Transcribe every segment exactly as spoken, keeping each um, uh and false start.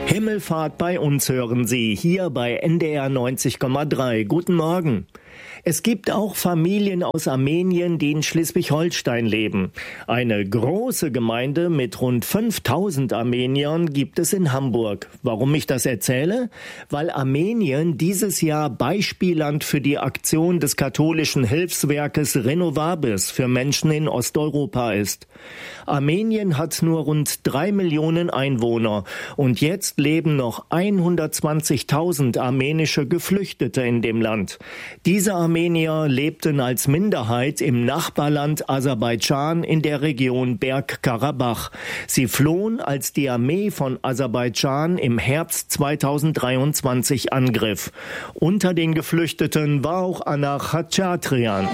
Himmelfahrt bei uns hören Sie, hier bei N D R neunzig Komma drei. Guten Morgen. Es gibt auch Familien aus Armenien, die in Schleswig-Holstein leben. Eine große Gemeinde mit rund fünftausend Armeniern gibt es in Hamburg. Warum ich das erzähle? Weil Armenien dieses Jahr Beispielland für die Aktion des katholischen Hilfswerkes Renovabis für Menschen in Osteuropa ist. Armenien hat nur rund drei Millionen Einwohner und jetzt leben noch hundertzwanzigtausend armenische Geflüchtete in dem Land. Diese Armenier lebten als Minderheit im Nachbarland Aserbaidschan in der Region Bergkarabach. Sie flohen, als die Armee von Aserbaidschan im Herbst zweitausenddreiundzwanzig angriff. Unter den Geflüchteten war auch Anna Khachatrian.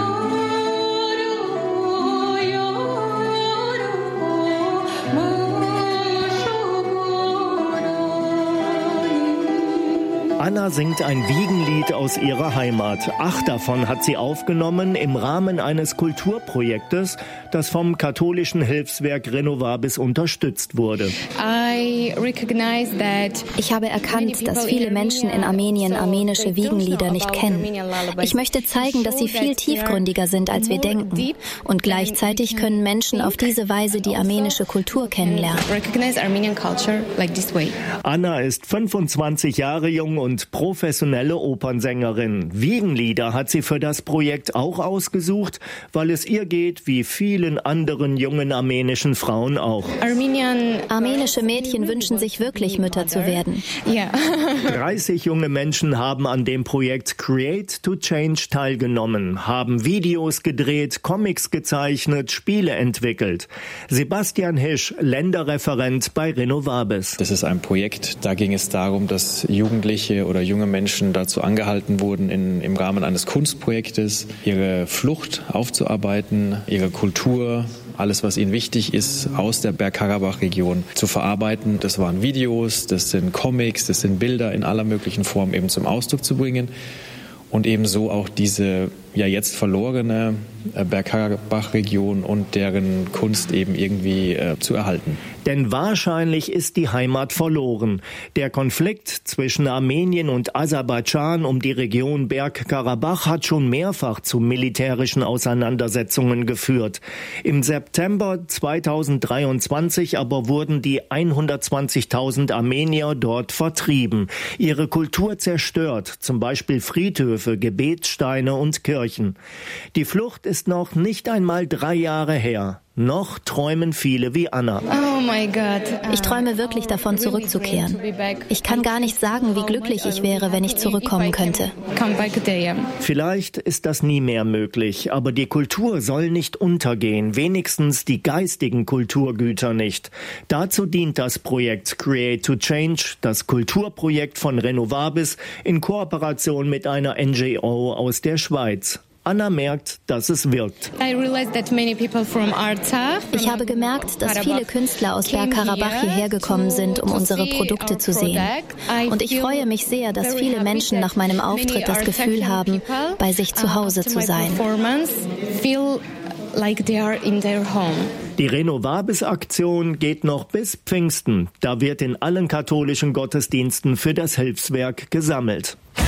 Anna singt ein Wiegenlied aus ihrer Heimat. Acht davon hat sie aufgenommen im Rahmen eines Kulturprojektes, das vom katholischen Hilfswerk Renovabis unterstützt wurde. Ich habe erkannt, dass viele Menschen in Armenien armenische Wiegenlieder nicht kennen. Ich möchte zeigen, dass sie viel tiefgründiger sind, als wir denken. Und gleichzeitig können Menschen auf diese Weise die armenische Kultur kennenlernen. Anna ist fünfundzwanzig Jahre jung und professionelle Opernsängerin. Wiegenlieder hat sie für das Projekt auch ausgesucht, weil es ihr geht wie vielen anderen jungen armenischen Frauen auch. Armenische Mädchen wünschen sich wirklich Mütter zu werden. dreißig junge Menschen haben an dem Projekt Create to Change teilgenommen, haben Videos gedreht, Comics gezeichnet, Spiele entwickelt. Sebastian Hisch, Länderreferent bei Renovabis. Das ist ein Projekt, da ging es darum, dass Jugendliche oder junge Menschen dazu angehalten wurden, in, im Rahmen eines Kunstprojektes ihre Flucht aufzuarbeiten, ihre Kultur, alles, was ihnen wichtig ist, aus der Bergkarabach-Region zu verarbeiten. Das waren Videos, das sind Comics, das sind Bilder in aller möglichen Form eben zum Ausdruck zu bringen und ebenso auch diese ja jetzt verlorene Bergkarabach-Region und deren Kunst eben irgendwie äh, zu erhalten. Denn wahrscheinlich ist die Heimat verloren. Der Konflikt zwischen Armenien und Aserbaidschan um die Region Bergkarabach hat schon mehrfach zu militärischen Auseinandersetzungen geführt. Im September zweitausenddreiundzwanzig aber wurden die hundertzwanzigtausend Armenier dort vertrieben, ihre Kultur zerstört, zum Beispiel Friedhöfe, Gebetssteine und Kirchen. Die Flucht ist noch nicht einmal drei Jahre her. Noch träumen viele wie Anna. Oh mein Gott. Ich träume wirklich davon, zurückzukehren. Ich kann gar nicht sagen, wie glücklich ich wäre, wenn ich zurückkommen könnte. Vielleicht ist das nie mehr möglich, aber die Kultur soll nicht untergehen, wenigstens die geistigen Kulturgüter nicht. Dazu dient das Projekt Create to Change, das Kulturprojekt von Renovabis in Kooperation mit einer N G O aus der Schweiz. Anna merkt, dass es wirkt. Ich habe gemerkt, dass viele Künstler aus Bergkarabach hierher gekommen sind, um unsere Produkte zu sehen. Und ich freue mich sehr, dass viele Menschen nach meinem Auftritt das Gefühl haben, bei sich zu Hause zu sein. Die Renovabis-Aktion geht noch bis Pfingsten. Da wird in allen katholischen Gottesdiensten für das Hilfswerk gesammelt.